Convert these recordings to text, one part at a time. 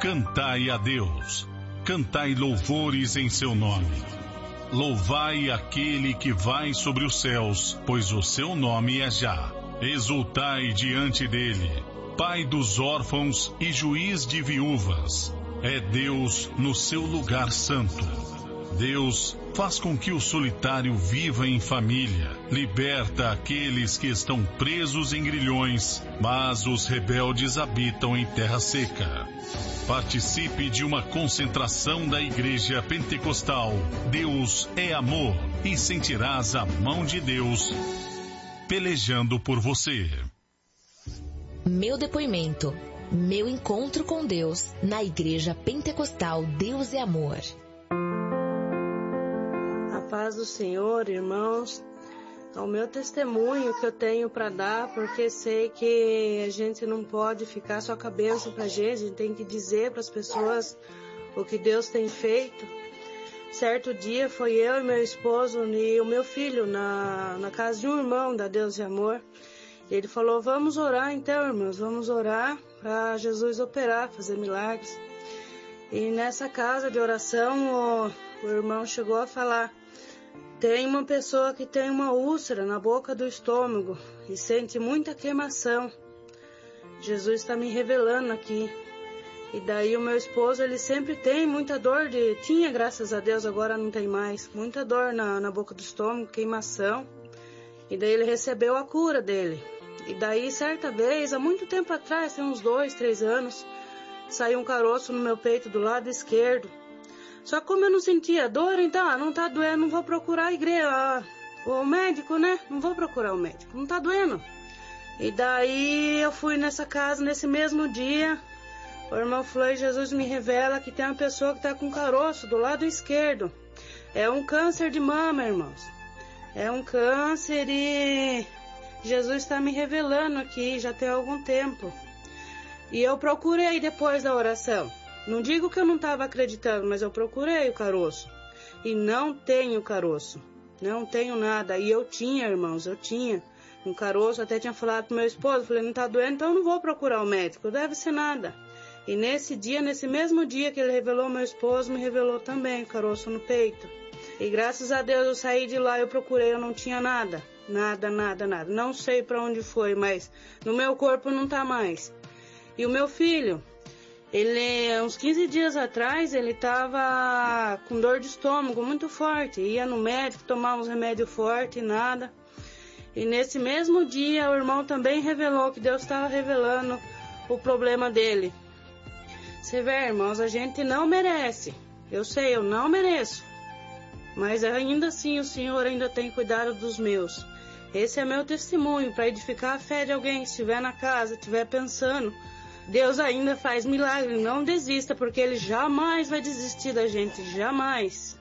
Cantai a Deus, cantai louvores em seu nome. Louvai aquele que vai sobre os céus, pois o seu nome é Já. Exultai diante dele, Pai dos órfãos e juiz de viúvas. É Deus no seu lugar santo. Deus faz com que o solitário viva em família, liberta aqueles que estão presos em grilhões, mas os rebeldes habitam em terra seca. Participe de uma concentração da Igreja Pentecostal Deus é Amor e sentirás a mão de Deus pelejando por você. Meu depoimento, meu encontro com Deus na Igreja Pentecostal Deus é Amor. A paz do Senhor, irmãos, é o meu testemunho que eu tenho para dar, porque sei que a gente não pode ficar só com a bênção pra gente, a gente tem que dizer para as pessoas o que Deus tem feito. Certo dia foi eu e meu esposo e o meu filho na casa de um irmão da Deus e Amor. Ele falou, vamos orar então, irmãos, vamos orar para Jesus operar, fazer milagres. E nessa casa de oração o irmão chegou a falar, tem uma pessoa que tem uma úlcera na boca do estômago e sente muita queimação. Jesus está me revelando aqui. E daí o meu esposo, ele sempre tem muita dor, tinha graças a Deus, agora não tem mais, muita dor na boca do estômago, queimação. E daí ele recebeu a cura dele. E daí certa vez, há muito tempo atrás, tem uns 2, 3 anos, saiu um caroço no meu peito do lado esquerdo. Só que como eu não sentia dor, então, não tá doendo, não vou procurar a igreja, o médico, né? Não vou procurar o médico, não tá doendo. E daí eu fui nessa casa, nesse mesmo dia, o irmão falou, Jesus me revela que tem uma pessoa que tá com caroço do lado esquerdo. É um câncer de mama, irmãos. É um câncer e Jesus está me revelando aqui, já tem algum tempo. E eu procurei depois da oração. Não digo que eu não estava acreditando, mas eu procurei o caroço. E não tenho caroço. Não tenho nada. E eu tinha, irmãos, eu tinha um caroço. Até tinha falado pro meu esposo, falei, não tá doendo, então eu não vou procurar o médico. Deve ser nada. E nesse dia, nesse mesmo dia que ele revelou meu esposo, me revelou também o caroço no peito. E graças a Deus eu saí de lá, eu procurei, eu não tinha nada. Nada. Não sei para onde foi, mas no meu corpo não tá mais. E o meu filho, ele, uns 15 dias atrás, ele tava com dor de estômago muito forte. Ia no médico, tomava uns remédios fortes, nada. E nesse mesmo dia, o irmão também revelou que Deus estava revelando o problema dele. Você vê, irmãos, a gente não merece. Eu sei, eu não mereço. Mas ainda assim, o Senhor ainda tem cuidado dos meus. Esse é meu testemunho para edificar a fé de alguém que estiver na casa, estiver pensando. Deus ainda faz milagre, não desista, porque Ele jamais vai desistir da gente, jamais.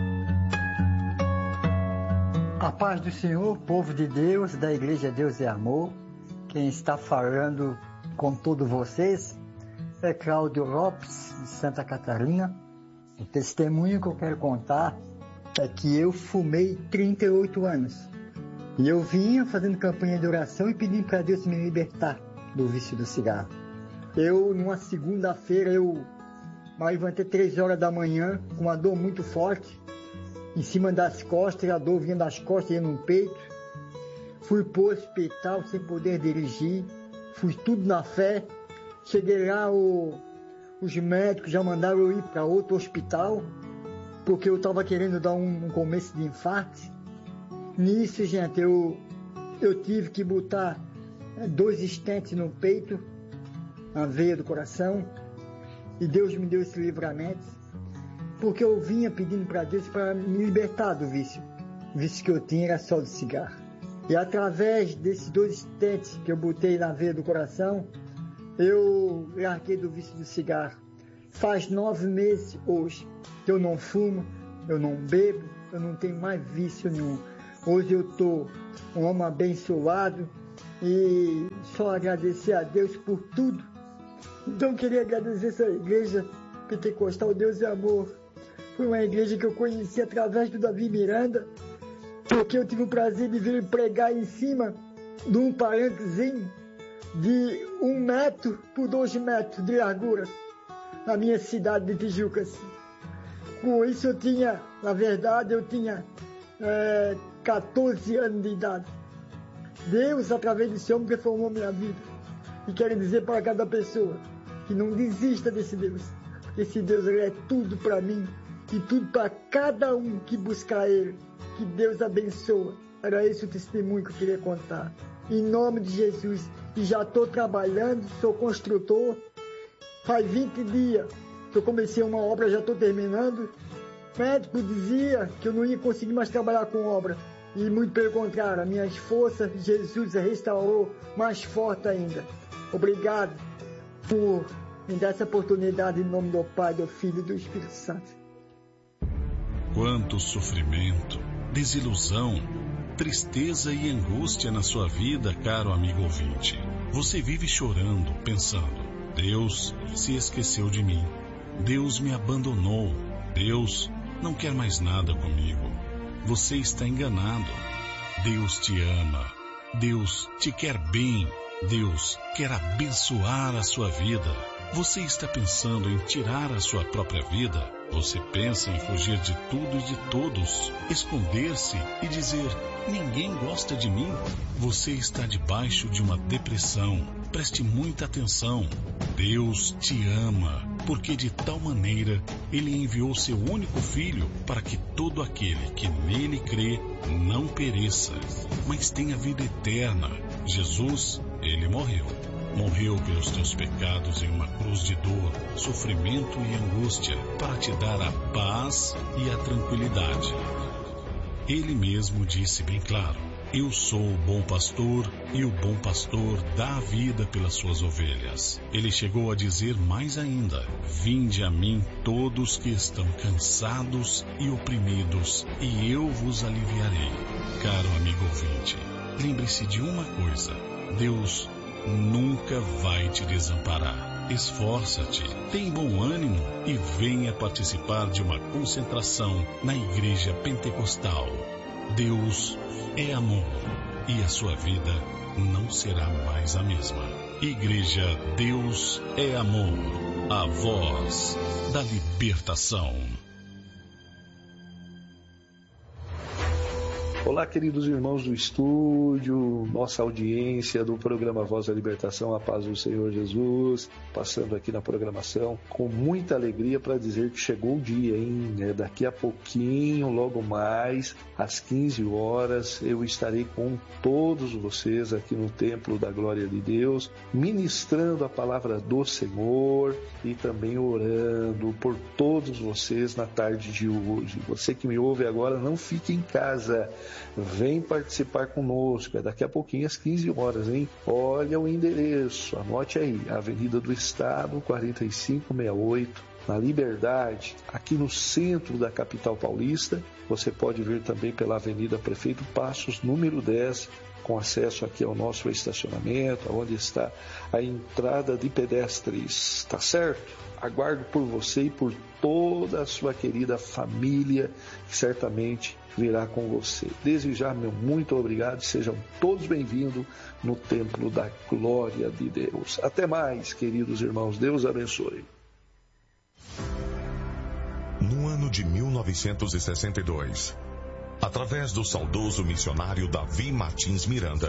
A paz do Senhor, povo de Deus, da Igreja Deus é Amor. Quem está falando com todos vocês é Cláudio Lopes, de Santa Catarina. O testemunho que eu quero contar é que eu fumei 38 anos. E eu vinha fazendo campanha de oração e pedindo para Deus me libertar do vício do cigarro. Numa segunda-feira, eu levantei 3 horas da manhã com uma dor muito forte, em cima das costas, a dor vinha das costas e no peito. Fui para o hospital sem poder dirigir, fui tudo na fé. Cheguei lá, os médicos já mandaram eu ir para outro hospital, porque eu estava querendo dar um começo de infarto. Nisso, gente, eu tive que botar 2 stents no peito, na veia do coração, e Deus me deu esse livramento, porque eu vinha pedindo para Deus para me libertar do vício. O vício que eu tinha era só do cigarro. E através desses 2 stents que eu botei na veia do coração, eu larguei do vício do cigarro. Faz 9 meses hoje que eu não fumo, eu não bebo, eu não tenho mais vício nenhum. Hoje eu estou um homem abençoado e só agradecer a Deus por tudo. Então eu queria agradecer essa igreja Pentecostal Deus é Amor. Foi uma igreja que eu conheci através do Davi Miranda, porque eu tive o prazer de vir pregar em cima de um palanquezinho de 1 metro por 2 metros de largura. na minha cidade de Tijucas. Com isso eu tinha 14 anos de idade. Deus, através desse homem, transformou minha vida. E quero dizer para cada pessoa que não desista desse Deus. Esse Deus, ele é tudo para mim e tudo para cada um que buscar Ele. Que Deus abençoe. Era esse o testemunho que eu queria contar. Em nome de Jesus. E já estou trabalhando, sou construtor. Faz 20 dias que eu comecei uma obra, já estou terminando. O médico dizia que eu não ia conseguir mais trabalhar com obra. E muito pelo contrário, as minhas forças, Jesus restaurou mais forte ainda. Obrigado por me dar essa oportunidade em nome do Pai, do Filho e do Espírito Santo. Quanto sofrimento, desilusão, tristeza e angústia na sua vida, caro amigo ouvinte. Você vive chorando, pensando: Deus se esqueceu de mim. Deus me abandonou. Deus não quer mais nada comigo. Você está enganado. Deus te ama. Deus te quer bem. Deus quer abençoar a sua vida. Você está pensando em tirar a sua própria vida? Você pensa em fugir de tudo e de todos, esconder-se e dizer: ninguém gosta de mim? Você está debaixo de uma depressão. Preste muita atenção. Deus te ama, porque de tal maneira Ele enviou seu único Filho para que todo aquele que nele crê não pereça, mas tenha vida eterna. Jesus, Ele morreu. Morreu pelos teus pecados em uma cruz de dor, sofrimento e angústia, para te dar a paz e a tranquilidade. Ele mesmo disse bem claro: eu sou o bom pastor e o bom pastor dá a vida pelas suas ovelhas. Ele chegou a dizer mais ainda: vinde a mim todos que estão cansados e oprimidos, e eu vos aliviarei. Caro amigo ouvinte, lembre-se de uma coisa: Deus nunca vai te desamparar. Esforça-te, tem bom ânimo e venha participar de uma concentração na Igreja Pentecostal. Deus é amor e a sua vida não será mais a mesma. Igreja Deus é Amor, a voz da libertação. Olá, queridos irmãos do estúdio, nossa audiência do programa Voz da Libertação, a paz do Senhor Jesus, passando aqui na programação com muita alegria para dizer que chegou o dia, hein? Daqui a pouquinho, logo mais, às 15 horas, eu estarei com todos vocês aqui no Templo da Glória de Deus, ministrando a palavra do Senhor e também orando por todos vocês na tarde de hoje. Você que me ouve agora, não fique em casa. Vem participar conosco, daqui a pouquinho às 15 horas, hein? Olha o endereço, anote aí, Avenida do Estado, 4568, na Liberdade, aqui no centro da capital paulista. Você pode vir também pela Avenida Prefeito Passos, número 10, com acesso aqui ao nosso estacionamento, onde está a entrada de pedestres, tá certo? Aguardo por você e por toda a sua querida família, que certamente virá com você. Desde já, meu muito obrigado, sejam todos bem-vindos no Templo da Glória de Deus. Até mais, queridos irmãos, Deus abençoe. No ano de 1962, através do saudoso missionário Davi Martins Miranda,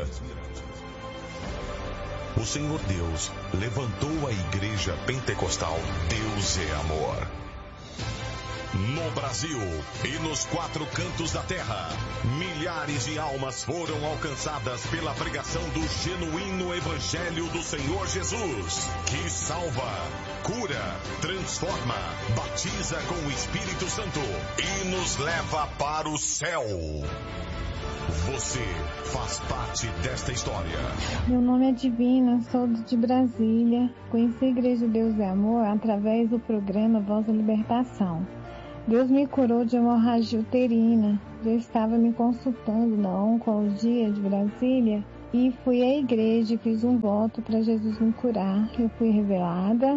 o Senhor Deus levantou a Igreja Pentecostal Deus é Amor. No Brasil e nos 4 cantos da terra, milhares de almas foram alcançadas pela pregação do genuíno Evangelho do Senhor Jesus, que salva, cura, transforma, batiza com o Espírito Santo e nos leva para o céu. Você faz parte desta história. Meu nome é Divina, sou de Brasília. Conheci a Igreja Deus é Amor através do programa Voz da Libertação. Deus me curou de hemorragia uterina. Já estava me consultando na oncologia de Brasília e fui à igreja e fiz um voto para Jesus me curar. Eu fui revelada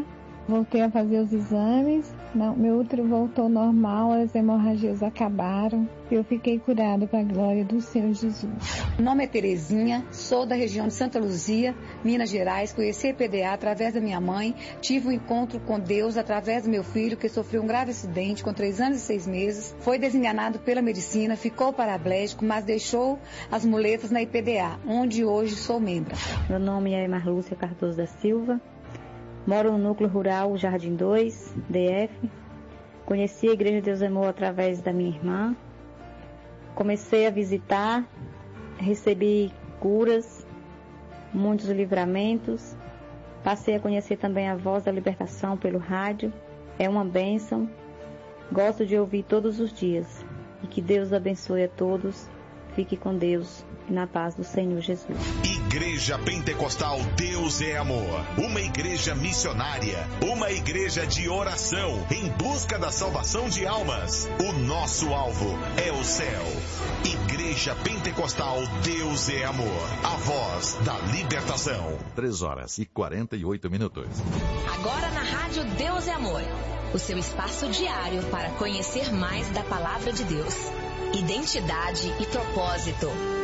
Voltei a fazer os exames, meu útero voltou normal, as hemorragias acabaram. Eu fiquei curada para a glória do Senhor Jesus. Meu nome é Terezinha, sou da região de Santa Luzia, Minas Gerais. Conheci a PDA através da minha mãe. Tive um encontro com Deus através do meu filho, que sofreu um grave acidente com 3 anos e 6 meses. Foi desenganado pela medicina, ficou paraplégico, mas deixou as muletas na IPDA, onde hoje sou membro. Meu nome é Marlúcia Cardoso da Silva. Moro no núcleo rural Jardim 2, DF. Conheci a Igreja Deus Amor através da minha irmã. Comecei a visitar, recebi curas, muitos livramentos. Passei a conhecer também a Voz da Libertação pelo rádio. É uma bênção. Gosto de ouvir todos os dias. E que Deus abençoe a todos. Fique com Deus e na paz do Senhor Jesus. Igreja Pentecostal Deus é Amor. Uma igreja missionária. Uma igreja de oração em busca da salvação de almas. O nosso alvo é o céu. Igreja Pentecostal Deus é Amor. A voz da libertação. 3h48. Agora na rádio Deus é Amor. O seu espaço diário para conhecer mais da palavra de Deus. Identidade e propósito.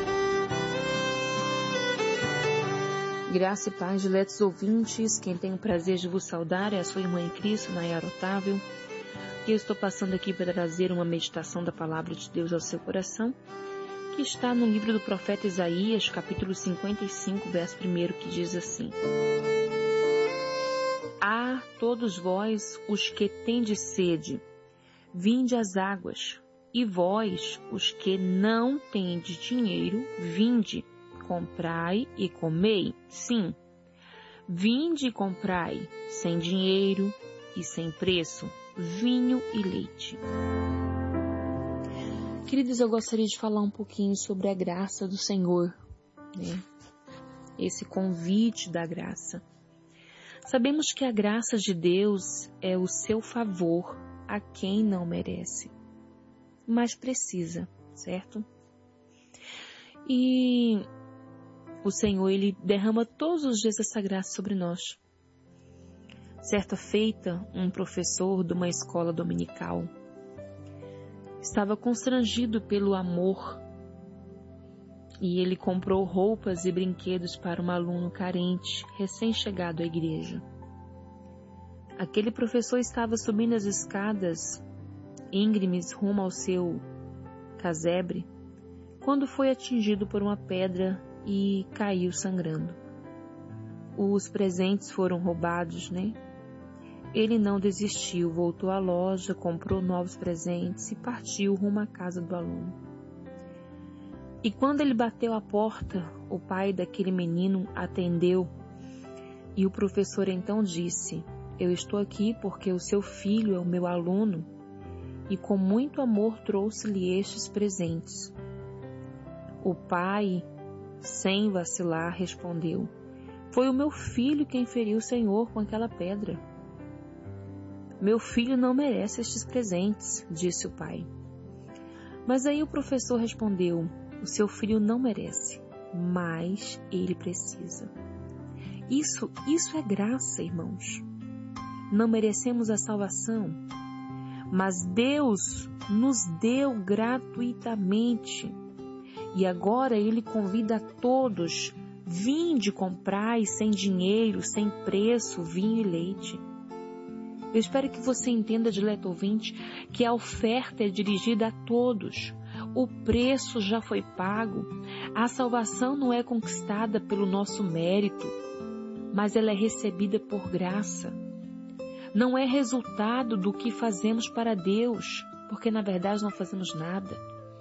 Graça e paz, diletos ouvintes, quem tem o prazer de vos saudar é a sua irmã em Cristo, Nayara Otávio. E eu estou passando aqui para trazer uma meditação da palavra de Deus ao seu coração, que está no livro do profeta Isaías, capítulo 55, verso 1, que diz assim: Ah, todos vós, os que tendes sede, vinde às águas, e vós, os que não tendes dinheiro, vinde, comprai e comei. Sim, vinde e comprai, sem dinheiro e sem preço, vinho e leite. Queridos, eu gostaria de falar um pouquinho sobre a graça do Senhor, né? Esse convite da graça. Sabemos que a graça de Deus é o seu favor a quem não merece, mas precisa, certo? E o Senhor, Ele derrama todos os dias essa graça sobre nós. Certa feita, um professor de uma escola dominical estava constrangido pelo amor e ele comprou roupas e brinquedos para um aluno carente, recém-chegado à igreja. Aquele professor estava subindo as escadas íngremes rumo ao seu casebre, quando foi atingido por uma pedra e caiu sangrando. Os presentes foram roubados, né? Ele não desistiu, voltou à loja, comprou novos presentes e partiu rumo à casa do aluno. E quando ele bateu à porta, o pai daquele menino atendeu e o professor então disse: Eu estou aqui porque o seu filho é o meu aluno e com muito amor trouxe-lhe estes presentes. O pai, sem vacilar, respondeu: Foi o meu filho quem feriu o Senhor com aquela pedra. Meu filho não merece estes presentes, disse o pai. Mas aí o professor respondeu: O seu filho não merece, mas ele precisa. Isso é graça, irmãos. Não merecemos a salvação, mas Deus nos deu gratuitamente. E agora Ele convida a todos: vinde, comprai sem dinheiro, sem preço, vinho e leite. Eu espero que você entenda, dileto ouvinte, que a oferta é dirigida a todos. O preço já foi pago. A salvação não é conquistada pelo nosso mérito, mas ela é recebida por graça. Não é resultado do que fazemos para Deus, porque na verdade não fazemos nada,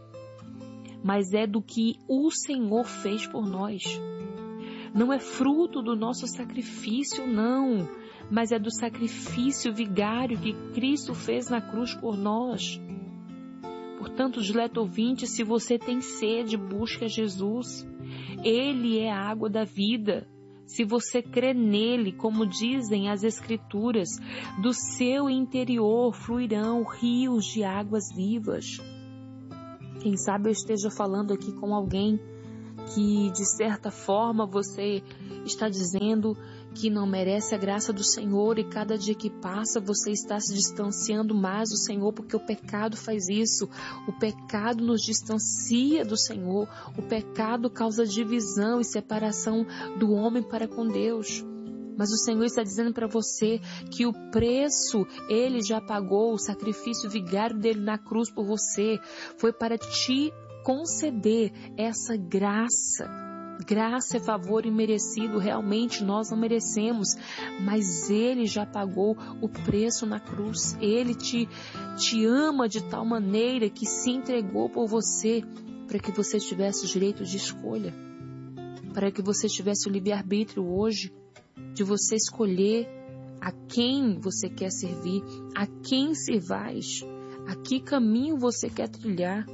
mas é do que o Senhor fez por nós. Não é fruto do nosso sacrifício, não, mas é do sacrifício vigário que Cristo fez na cruz por nós. Portanto, dileto ouvinte, se você tem sede, busca Jesus. Ele é a água da vida. Se você crê nele, como dizem as Escrituras, do seu interior fluirão rios de águas vivas. Quem sabe eu esteja falando aqui com alguém que, de certa forma, você está dizendo que não merece a graça do Senhor, e cada dia que passa você está se distanciando mais do Senhor, porque o pecado faz isso. O pecado nos distancia do Senhor. O pecado causa divisão e separação do homem para com Deus. Mas o Senhor está dizendo para você que o preço Ele já pagou, o sacrifício vigário dele na cruz por você foi para te conceder essa graça. Graça é favor imerecido, realmente nós não merecemos, mas Ele já pagou o preço na cruz. Ele te ama de tal maneira que se entregou por você para que você tivesse o direito de escolha, para que você tivesse o livre-arbítrio hoje, de você escolher a quem você quer servir, a quem servais, a que caminho você quer trilhar.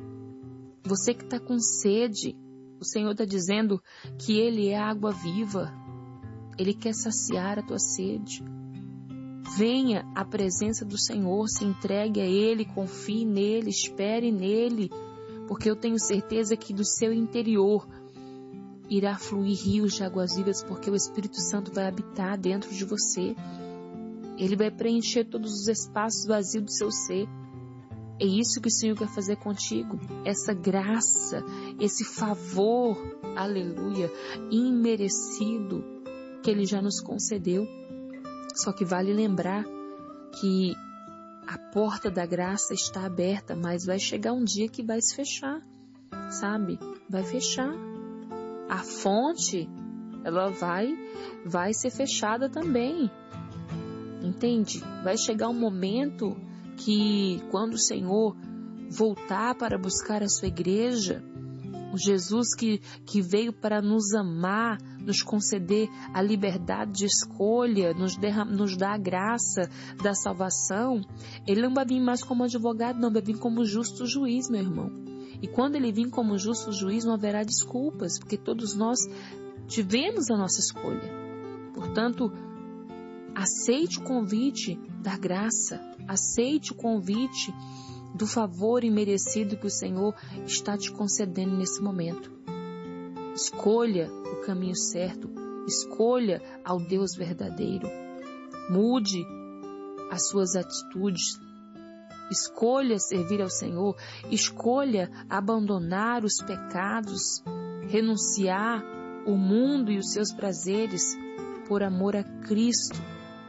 Você que está com sede, o Senhor está dizendo que Ele é a água viva. Ele quer saciar a tua sede. Venha à presença do Senhor, se entregue a Ele, confie nele, espere nele, porque eu tenho certeza que do seu interior irá fluir rios de águas vivas, porque o Espírito Santo vai habitar dentro de você. Ele vai preencher todos os espaços vazios do seu ser. É isso que o Senhor quer fazer contigo. Essa graça, esse favor, aleluia, imerecido, que Ele já nos concedeu. Só que vale lembrar que a porta da graça está aberta, mas vai chegar um dia que vai se fechar, sabe? Vai fechar. A fonte, ela vai ser fechada também. Entende? Vai chegar um momento que quando o Senhor voltar para buscar a sua igreja, o Jesus que veio para nos amar, nos conceder a liberdade de escolha, nos dar a graça da salvação, Ele não vai vir mais como advogado, não, vai vir como justo juiz, meu irmão. E quando Ele vir como justo juiz, não haverá desculpas, porque todos nós tivemos a nossa escolha. Portanto, aceite o convite da graça, aceite o convite do favor imerecido que o Senhor está te concedendo nesse momento. Escolha o caminho certo, escolha ao Deus verdadeiro, mude as suas atitudes, escolha servir ao Senhor, escolha abandonar os pecados, renunciar o mundo e os seus prazeres por amor a Cristo.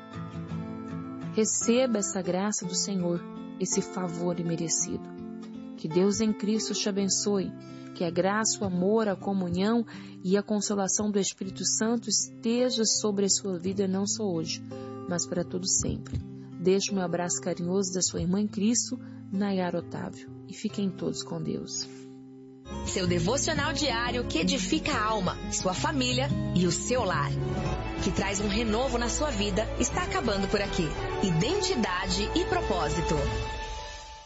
Receba essa graça do Senhor, esse favor imerecido. Que Deus em Cristo te abençoe, que a graça, o amor, a comunhão e a consolação do Espírito Santo esteja sobre a sua vida não só hoje, mas para todo sempre. Deixo meu abraço carinhoso da sua irmã em Cristo, Nayara Otávio, e fiquem todos com Deus. Seu devocional diário que edifica a alma, sua família e o seu lar, que traz um renovo na sua vida, está acabando por aqui. Identidade e propósito.